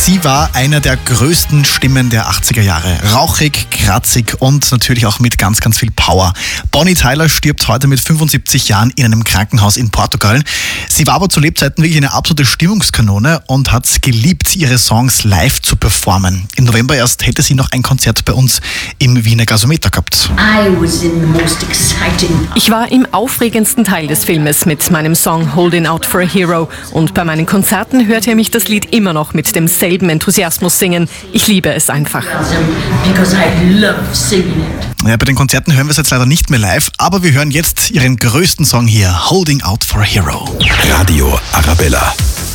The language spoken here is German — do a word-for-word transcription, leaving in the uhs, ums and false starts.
Sie war einer der größten Stimmen der achtziger Jahre. Rauchig, kratzig und natürlich auch mit ganz, ganz viel Power. Bonnie Tyler stirbt heute mit fünfundsiebzig Jahren in einem Krankenhaus in Portugal. Sie war aber zu Lebzeiten wirklich eine absolute Stimmungskanone und hat es geliebt, ihre Songs live zu performen. Im November erst hätte sie noch ein Konzert bei uns im Wiener Gasometer gehabt. Ich war im aufregendsten Teil des Filmes mit meinem Song Holding Out for a Hero und bei meinen Konzerten hört ihr mich das Lied immer noch mit demselben Enthusiasmus singen. Ich liebe es einfach. Ja, bei den Konzerten hören wir es jetzt leider nicht mehr live, aber wir hören jetzt ihren größten Song hier, Holding Out for a Hero. Radio Arabella.